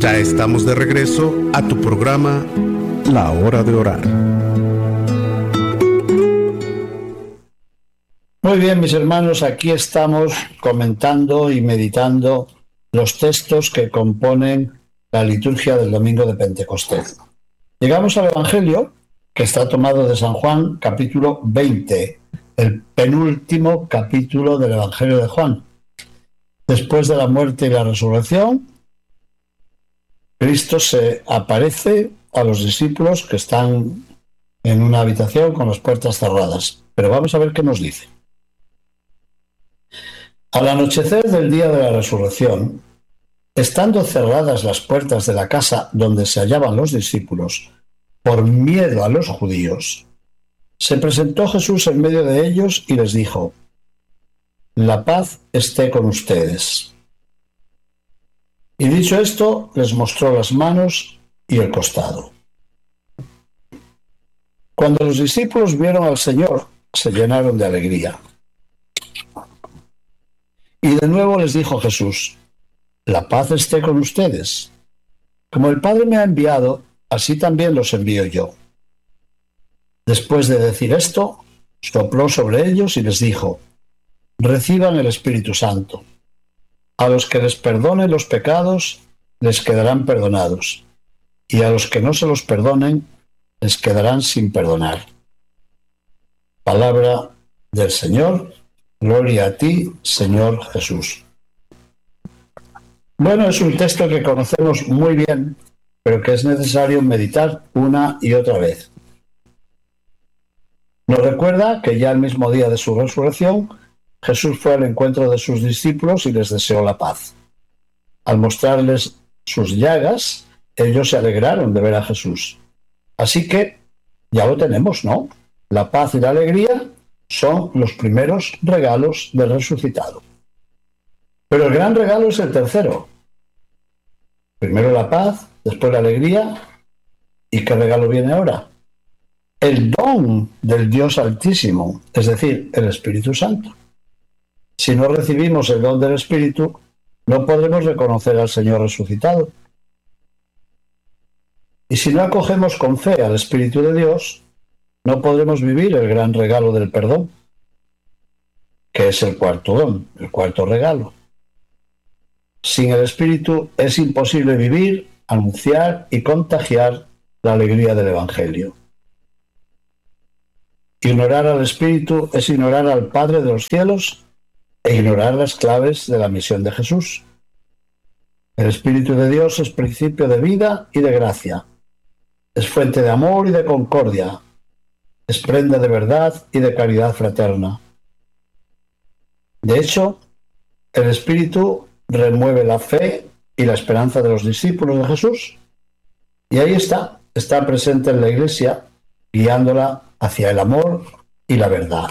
Ya estamos de regreso a tu programa La Hora de Orar. Muy bien, mis hermanos, aquí estamos comentando y meditando los textos que componen la liturgia del domingo de Pentecostés. Llegamos al Evangelio, que está tomado de San Juan, capítulo 20, el penúltimo capítulo del Evangelio de Juan. Después de la muerte y la resurrección, Cristo se aparece a los discípulos que están en una habitación con las puertas cerradas. Pero vamos a ver qué nos dice. Al anochecer del día de la resurrección, estando cerradas las puertas de la casa donde se hallaban los discípulos, por miedo a los judíos, se presentó Jesús en medio de ellos y les dijo: «La paz esté con ustedes». Y dicho esto, les mostró las manos y el costado. Cuando los discípulos vieron al Señor, se llenaron de alegría. Y de nuevo les dijo Jesús: «La paz esté con ustedes. Como el Padre me ha enviado, así también los envío yo». Después de decir esto, sopló sobre ellos y les dijo: «Reciban el Espíritu Santo. A los que les perdone los pecados, les quedarán perdonados, y a los que no se los perdonen, les quedarán sin perdonar». Palabra del Señor. Gloria a ti, Señor Jesús. Bueno, es un texto que conocemos muy bien, pero que es necesario meditar una y otra vez. Nos recuerda que ya el mismo día de su resurrección, Jesús fue al encuentro de sus discípulos y les deseó la paz. Al mostrarles sus llagas, ellos se alegraron de ver a Jesús. Así que ya lo tenemos, ¿no? La paz y la alegría son los primeros regalos del resucitado. Pero el gran regalo es el tercero. Primero la paz, después la alegría. ¿Y qué regalo viene ahora? El don del Dios Altísimo, es decir, el Espíritu Santo. Si no recibimos el don del Espíritu, no podremos reconocer al Señor resucitado. Y si no acogemos con fe al Espíritu de Dios, no podremos vivir el gran regalo del perdón, que es el cuarto don, el cuarto regalo. Sin el Espíritu es imposible vivir, anunciar y contagiar la alegría del Evangelio. Ignorar al Espíritu es ignorar al Padre de los cielos e ignorar las claves de la misión de Jesús. El Espíritu de Dios es principio de vida y de gracia. Es fuente de amor y de concordia. Es prenda de verdad y de caridad fraterna. De hecho, el Espíritu remueve la fe y la esperanza de los discípulos de Jesús. Y ahí está presente en la Iglesia, guiándola hacia el amor y la verdad.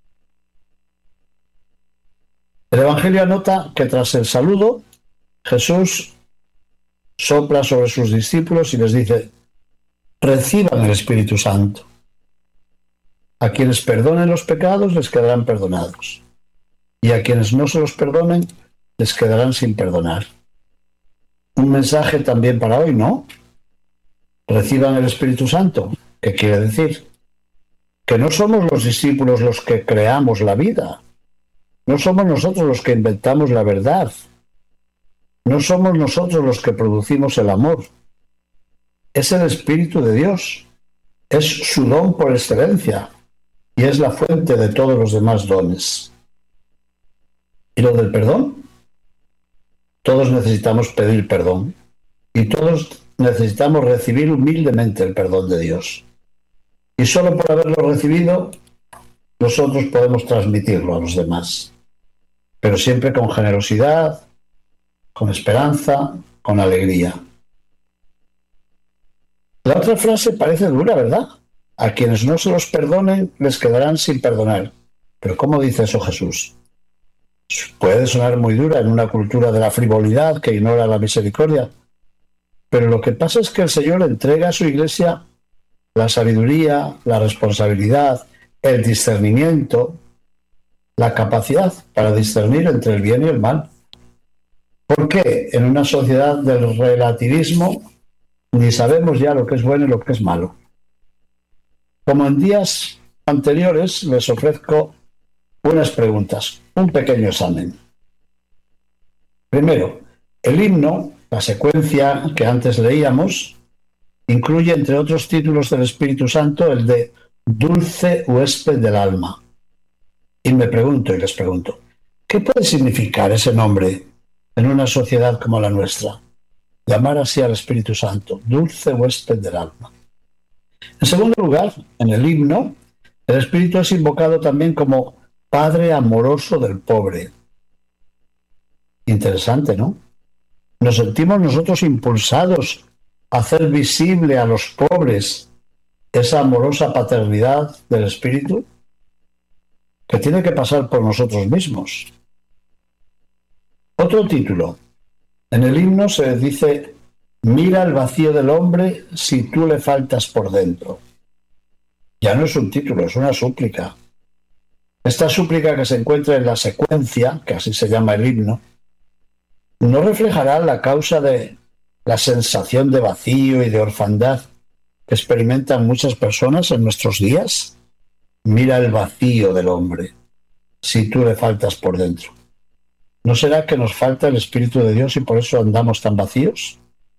El Evangelio anota que tras el saludo, Jesús sopla sobre sus discípulos y les dice: «Reciban el Espíritu Santo. A quienes perdonen los pecados les quedarán perdonados, y a quienes no se los perdonen les quedarán sin perdonar». Un mensaje también para hoy, ¿no? Reciban el Espíritu Santo. ¿Qué quiere decir? Que no somos los discípulos los que creamos la vida. No somos nosotros los que inventamos la verdad. No somos nosotros los que producimos el amor. Es el Espíritu de Dios. Es su don por excelencia y es la fuente de todos los demás dones. ¿Y lo del perdón? Todos necesitamos pedir perdón y todos necesitamos recibir humildemente el perdón de Dios. Y solo por haberlo recibido, nosotros podemos transmitirlo a los demás. Pero siempre con generosidad, con esperanza, con alegría. La otra frase parece dura, ¿verdad? A quienes no se los perdonen, les quedarán sin perdonar. Pero ¿cómo dice eso Jesús? Puede sonar muy dura en una cultura de la frivolidad que ignora la misericordia. Pero lo que pasa es que el Señor entrega a su Iglesia la sabiduría, la responsabilidad, el discernimiento, la capacidad para discernir entre el bien y el mal. ¿Por qué en una sociedad del relativismo ni sabemos ya lo que es bueno y lo que es malo? Como en días anteriores, les ofrezco unas preguntas, un pequeño examen. Primero, el himno, la secuencia que antes leíamos, incluye, entre otros títulos del Espíritu Santo, el de Dulce huésped del alma. Y me pregunto y les pregunto, ¿qué puede significar ese nombre en una sociedad como la nuestra? Llamar así al Espíritu Santo, Dulce huésped del alma. En segundo lugar, en el himno, el Espíritu es invocado también como Padre amoroso del pobre. Interesante, ¿no? Nos sentimos nosotros impulsados a hacer visible a los pobres esa amorosa paternidad del Espíritu que tiene que pasar por nosotros mismos. Otro título. En el himno se dice: mira el vacío del hombre si tú le faltas por dentro. Ya no es un título, es una súplica. Esta súplica, que se encuentra en la secuencia, que así se llama el himno, no reflejará la causa de la sensación de vacío y de orfandad que experimentan muchas personas en nuestros días. Mira el vacío del hombre si tú le faltas por dentro. ¿No será que nos falta el Espíritu de Dios y por eso andamos tan vacíos?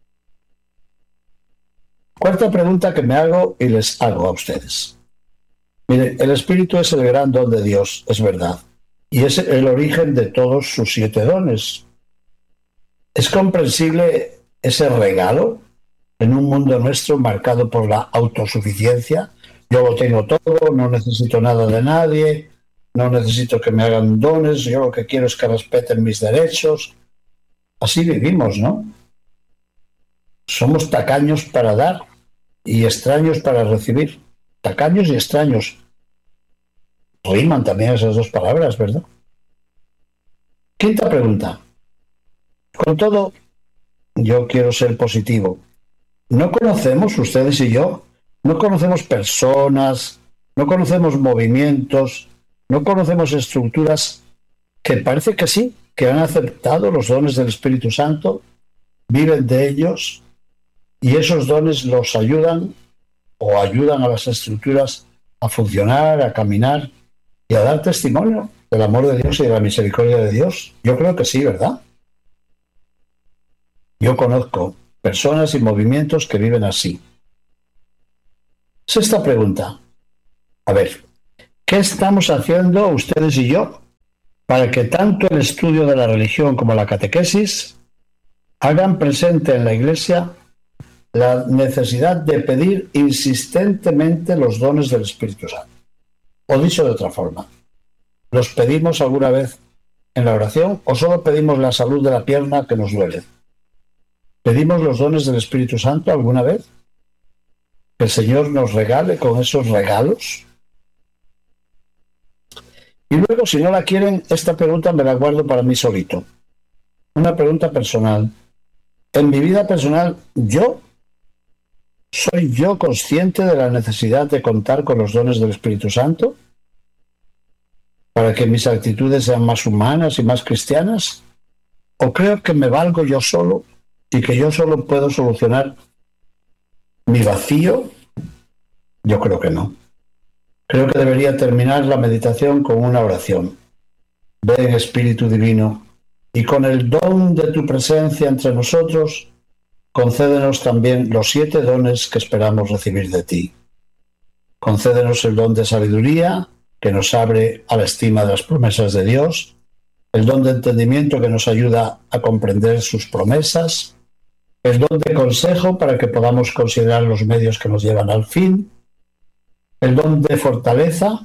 Cuarta pregunta que me hago y les hago a ustedes. Miren, el Espíritu es el gran don de Dios, es verdad, y es el origen de todos sus 7 dones. ¿Es comprensible ese regalo en un mundo nuestro marcado por la autosuficiencia? Yo lo tengo todo, no necesito nada de nadie, no necesito que me hagan dones, yo lo que quiero es que respeten mis derechos. Así vivimos, ¿no? Somos tacaños para dar y extraños para recibir. Tacaños y extraños. Riman también esas dos palabras, ¿verdad? Quinta pregunta. Con todo, yo quiero ser positivo. ¿No conocemos, ustedes y yo, no conocemos personas, no conocemos movimientos, no conocemos estructuras que parece que sí, que han aceptado los dones del Espíritu Santo, viven de ellos y esos dones los ayudan o ayudan a las estructuras a funcionar, a caminar y a dar testimonio del amor de Dios y de la misericordia de Dios? Yo creo que sí, ¿verdad? Yo conozco personas y movimientos que viven así. Sexta pregunta. A ver, ¿qué estamos haciendo ustedes y yo para que tanto el estudio de la religión como la catequesis hagan presente en la Iglesia la necesidad de pedir insistentemente los dones del Espíritu Santo? O dicho de otra forma, ¿los pedimos alguna vez en la oración o solo pedimos la salud de la pierna que nos duele? ¿Pedimos los dones del Espíritu Santo alguna vez? ¿Que el Señor nos regale con esos regalos? Y luego, si no la quieren, esta pregunta me la guardo para mí solito. Una pregunta personal. En mi vida personal, ¿soy yo consciente de la necesidad de contar con los dones del Espíritu Santo para que mis actitudes sean más humanas y más cristianas? ¿O creo que me valgo yo solo y que yo solo puedo solucionar mi vacío? Yo creo que no. Creo que debería terminar la meditación con una oración. Ven, Espíritu Divino, y con el don de tu presencia entre nosotros, concédenos también los 7 dones que esperamos recibir de ti. Concédenos el don de sabiduría, que nos abre a la estima de las promesas de Dios, el don de entendimiento, que nos ayuda a comprender sus promesas, el don de consejo, para que podamos considerar los medios que nos llevan al fin, el don de fortaleza,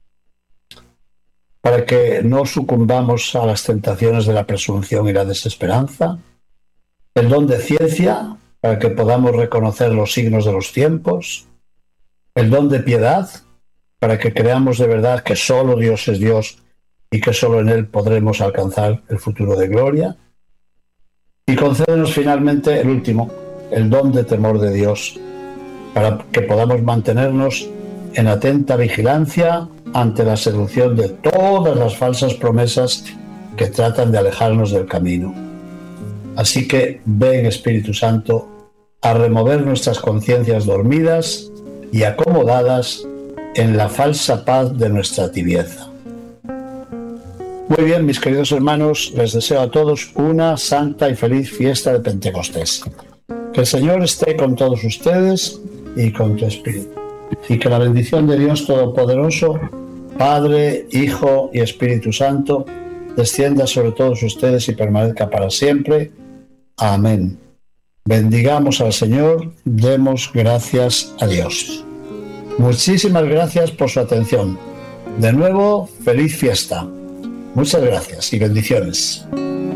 para que no sucumbamos a las tentaciones de la presunción y la desesperanza, el don de ciencia, para que podamos reconocer los signos de los tiempos, el don de piedad, para que creamos de verdad que solo Dios es Dios y que solo en Él podremos alcanzar el futuro de gloria. Y concédenos finalmente el último, el don de temor de Dios, para que podamos mantenernos en atenta vigilancia ante la seducción de todas las falsas promesas que tratan de alejarnos del camino. Así que ven, Espíritu Santo, a remover nuestras conciencias dormidas y acomodadas en la falsa paz de nuestra tibieza. Muy bien, mis queridos hermanos, les deseo a todos una santa y feliz fiesta de Pentecostés. Que el Señor esté con todos ustedes y con tu espíritu. Y que la bendición de Dios Todopoderoso, Padre, Hijo y Espíritu Santo, descienda sobre todos ustedes y permanezca para siempre. Amén. Bendigamos al Señor, demos gracias a Dios. Muchísimas gracias por su atención. De nuevo, feliz fiesta. Muchas gracias y bendiciones.